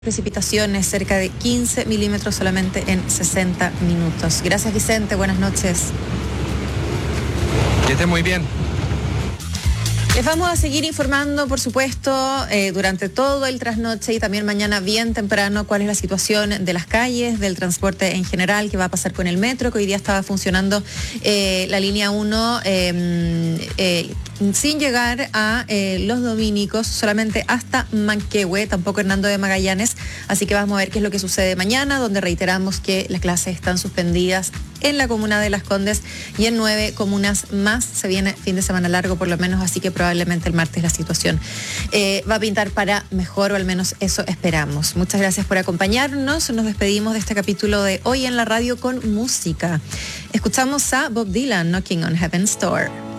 Precipitaciones, cerca de 15 milímetros solamente en 60 minutos. Gracias, Vicente, buenas noches. Que esté muy bien. Les vamos a seguir informando, por supuesto, durante todo el trasnoche y también mañana bien temprano cuál es la situación de las calles, del transporte en general, qué va a pasar con el metro, que hoy día estaba funcionando la línea 1 sin llegar a Los Dominicos, solamente hasta Manquehue, tampoco Hernando de Magallanes. Así que vamos a ver qué es lo que sucede mañana, donde reiteramos que las clases están suspendidas en la comuna de Las Condes y en 9 comunas más. Se viene fin de semana largo por lo menos, así que probablemente el martes la situación va a pintar para mejor, o al menos eso esperamos. Muchas gracias por acompañarnos. Nos despedimos de este capítulo de Hoy en la Radio con música. Escuchamos a Bob Dylan, Knocking on Heaven's Door.